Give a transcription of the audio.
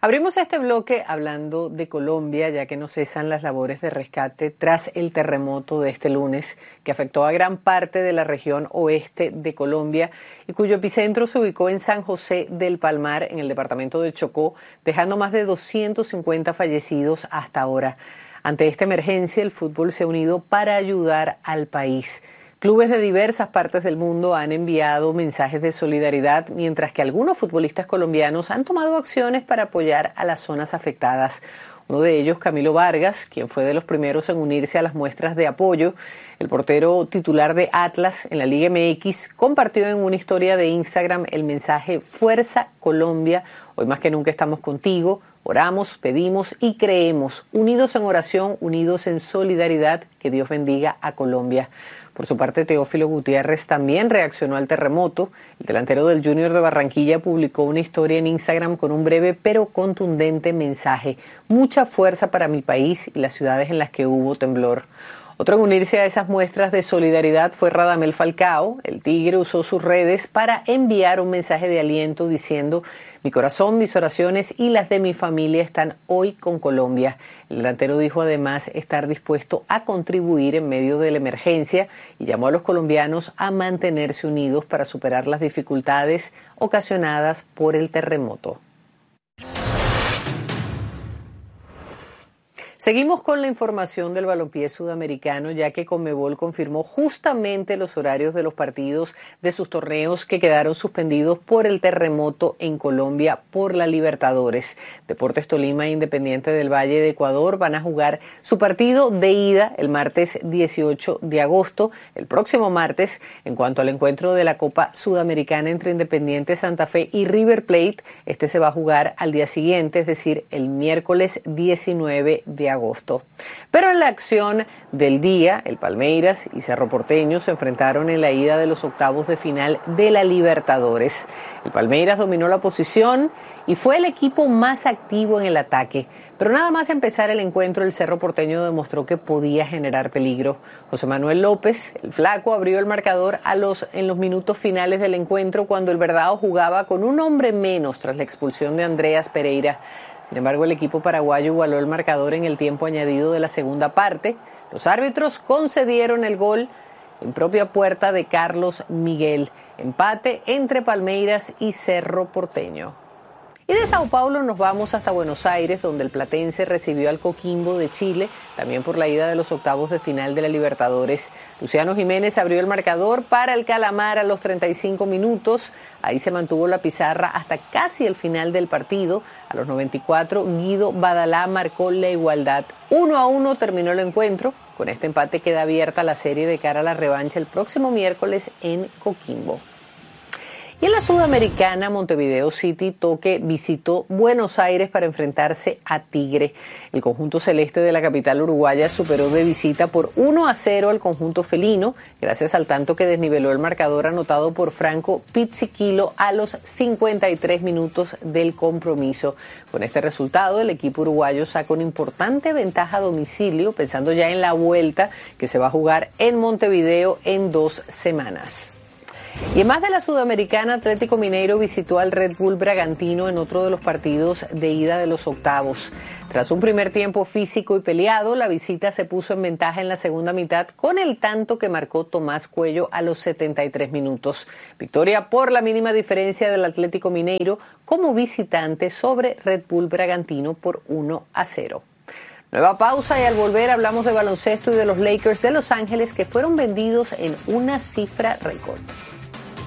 Abrimos este bloque hablando de Colombia, ya que no cesan las labores de rescate tras el terremoto de este lunes, que afectó a gran parte de la región oeste de Colombia y cuyo epicentro se ubicó en San José del Palmar, en el departamento de Chocó, dejando más de 250 fallecidos hasta ahora. Ante esta emergencia, el fútbol se ha unido para ayudar al país. Clubes de diversas partes del mundo han enviado mensajes de solidaridad, mientras que algunos futbolistas colombianos han tomado acciones para apoyar a las zonas afectadas. Uno de ellos, Camilo Vargas, quien fue de los primeros en unirse a las muestras de apoyo. El portero titular de Atlas en la Liga MX compartió en una historia de Instagram el mensaje "Fuerza Colombia, hoy más que nunca estamos contigo. Oramos, pedimos y creemos, unidos en oración, unidos en solidaridad, que Dios bendiga a Colombia". Por su parte, Teófilo Gutiérrez también reaccionó al terremoto. El delantero del Junior de Barranquilla publicó una historia en Instagram con un breve pero contundente mensaje: "Mucha fuerza para mi país y las ciudades en las que hubo temblor". Otro en unirse a esas muestras de solidaridad fue Radamel Falcao. El Tigre usó sus redes para enviar un mensaje de aliento diciendo: "Mi corazón, mis oraciones y las de mi familia están hoy con Colombia". El delantero dijo además estar dispuesto a contribuir en medio de la emergencia y llamó a los colombianos a mantenerse unidos para superar las dificultades ocasionadas por el terremoto. Seguimos con la información del balompié sudamericano, ya que Conmebol confirmó justamente los horarios de los partidos de sus torneos que quedaron suspendidos por el terremoto en Colombia por la Libertadores. Deportes Tolima e Independiente del Valle de Ecuador van a jugar su partido de ida el martes 18 de agosto, el próximo martes. En cuanto al encuentro de la Copa Sudamericana entre Independiente Santa Fe y River Plate, este se va a jugar al día siguiente, es decir, el miércoles 19 de agosto. Pero en la acción del día, el Palmeiras y Cerro Porteño se enfrentaron en la ida de los octavos de final de la Libertadores. El Palmeiras dominó la posición y fue el equipo más activo en el ataque. Pero nada más empezar el encuentro, el Cerro Porteño demostró que podía generar peligro. José Manuel López, el Flaco, abrió el marcador en los minutos finales del encuentro, cuando el Verdao jugaba con un hombre menos tras la expulsión de Andreas Pereira. Sin embargo, el equipo paraguayo igualó el marcador en el tiempo añadido de la segunda parte. Los árbitros concedieron el gol en propia puerta de Carlos Miguel. Empate entre Palmeiras y Cerro Porteño. Y de Sao Paulo nos vamos hasta Buenos Aires, donde el platense recibió al Coquimbo de Chile, también por la ida de los octavos de final de la Libertadores. Luciano Jiménez abrió el marcador para el Calamar a los 35 minutos. Ahí se mantuvo la pizarra hasta casi el final del partido. A los 94, Guido Badalá marcó la igualdad. 1-1 terminó el encuentro. Con este empate queda abierta la serie de cara a la revancha el próximo miércoles en Coquimbo. Y en la Sudamericana, Montevideo City Toque visitó Buenos Aires para enfrentarse a Tigre. El conjunto celeste de la capital uruguaya superó de visita por 1-0 al conjunto felino, gracias al tanto que desniveló el marcador anotado por Franco Pizzichillo a los 53 minutos del compromiso. Con este resultado, el equipo uruguayo saca una importante ventaja a domicilio, pensando ya en la vuelta que se va a jugar en Montevideo en 2 semanas. Y en más de la Sudamericana, Atlético Mineiro visitó al Red Bull Bragantino en otro de los partidos de ida de los octavos. Tras un primer tiempo físico y peleado, la visita se puso en ventaja en la segunda mitad con el tanto que marcó Tomás Cuello a los 73 minutos. Victoria por la mínima diferencia del Atlético Mineiro como visitante sobre Red Bull Bragantino por 1-0. Nueva pausa y al volver hablamos de baloncesto y de los Lakers de Los Ángeles, que fueron vendidos en una cifra récord.